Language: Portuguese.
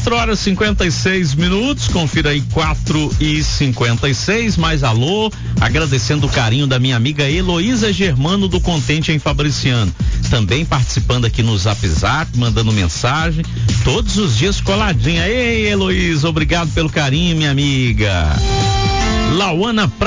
4 horas e 56 minutos, confira aí 4:56, mais alô, agradecendo o carinho da minha amiga Heloísa Germano do Contente em Fabriciano, também participando aqui no Zap Zap, mandando mensagem, todos os dias coladinha. Ei, Heloísa, obrigado pelo carinho, minha amiga. Lauana